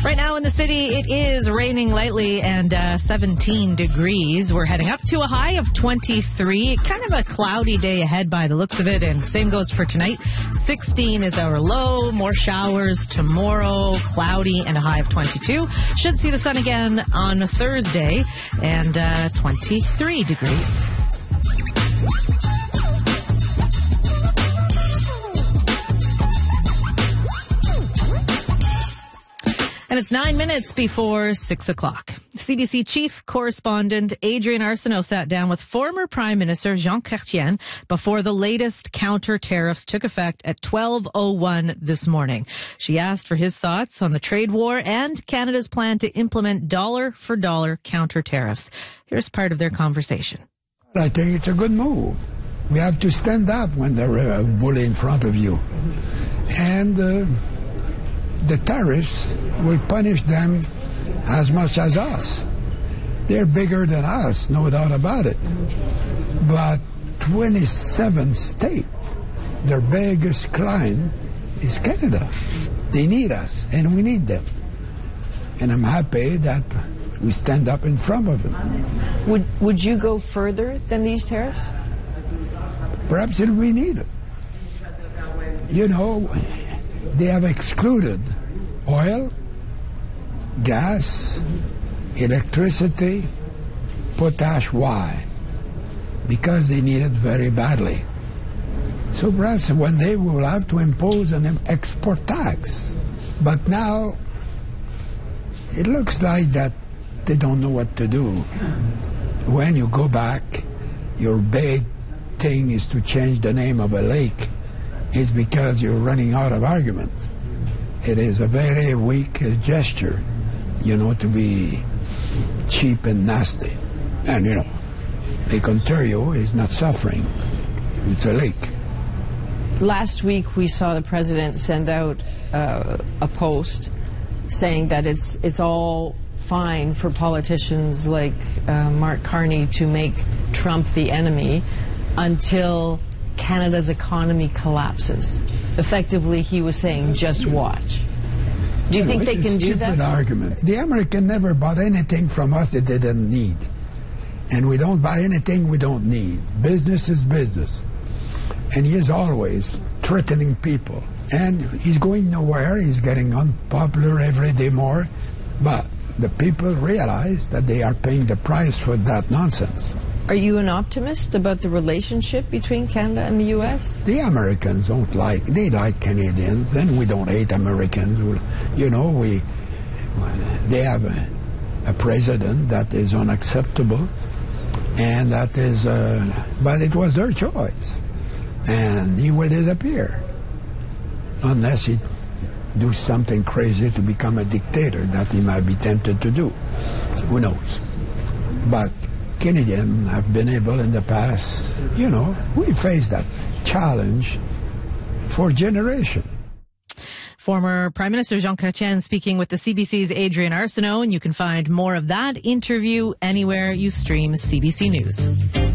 Right now in the city, it is raining lightly and 17 degrees. We're heading up to a high of 23. Kind of a cloudy day ahead by the looks of it, and same goes for tonight. 16 is our low. More showers tomorrow, cloudy and a high of 22. Should see the sun again on Thursday and 23 degrees. And it's 9 minutes before 6 o'clock. CBC chief correspondent Adrienne Arsenault sat down with former Prime Minister Jean Chrétien before the latest counter tariffs took effect at 12:01 this morning. She asked for his thoughts on the trade war and Canada's plan to implement dollar-for-dollar counter tariffs. Here's part of their conversation. I think it's a good move. We have to stand up when they're a bully in front of you. And the tariffs will punish them as much as us. They're bigger than us, no doubt about it. But 27 states, their biggest client is Canada. They need us, and we need them. And I'm happy that we stand up in front of them. Would you go further than these tariffs? Perhaps it'll be needed. You know, they have excluded oil, gas, electricity, potash. Why? Because they need it very badly. So perhaps one day we will have to impose an export tax. But now it looks like that they don't know what to do. When you go back, your big thing is to change the name of a lake. It's because you're running out of arguments. It is a very weak gesture, to be cheap and nasty. And, Lake Ontario is not suffering. It's a lake. Last week we saw the president send out a post saying that it's all fine for politicians like Mark Carney to make Trump the enemy until Canada's economy collapses. Effectively, he was saying, just watch. Do you think they can do that? It's a stupid argument. The American never bought anything from us that they didn't need. And we don't buy anything we don't need. Business is business. And he is always threatening people. And he's going nowhere. He's getting unpopular every day more. But the people realize that they are paying the price for that nonsense. Are you an optimist about the relationship between Canada and the U.S.? The Americans they like Canadians, and we don't hate Americans. They have a president that is unacceptable, and that is, but it was their choice. And he will disappear, unless he do something crazy to become a dictator that he might be tempted to do. Who knows? But Canadians have been able in the past, we faced that challenge for generations. Former Prime Minister Jean Chrétien speaking with the CBC's Adrienne Arsenault, and you can find more of that interview anywhere you stream CBC News.